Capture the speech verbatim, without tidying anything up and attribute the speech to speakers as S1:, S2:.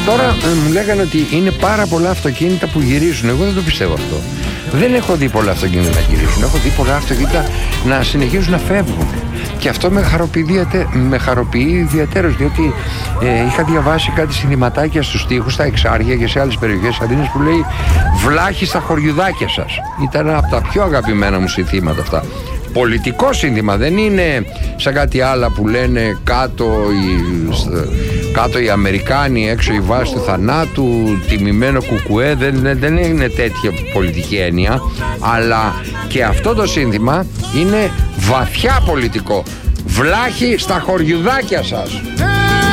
S1: Τώρα ε, μου λέγανε ότι είναι πάρα πολλά αυτοκίνητα που γυρίζουν. Εγώ δεν το πιστεύω αυτό. Δεν έχω δει πολλά αυτοκίνητα να γυρίζουν. Έχω δει πολλά αυτοκίνητα να συνεχίζουν να φεύγουν. Και αυτό με χαροποιεί, με χαροποιεί ιδιαίτερως, διότι ε, είχα διαβάσει κάτι συνθηματάκια στους τοίχους, στα Εξάρχεια και σε άλλες περιοχές της Αθήνας που λέει «Βλάχοι στα χωριουδάκια σας». Ήταν από τα πιο αγαπημένα μου συνθήματα αυτά. Πολιτικό σύνθημα, δεν είναι σαν κάτι άλλα που λένε κάτω οι, κάτω οι Αμερικάνοι, έξω η βάση του θανάτου, τιμημένο κουκουέ. Δεν, δεν είναι τέτοια πολιτική έννοια, αλλά και αυτό το σύνθημα είναι βαθιά πολιτικό. Βλάχοι στα χωριουδάκια σας.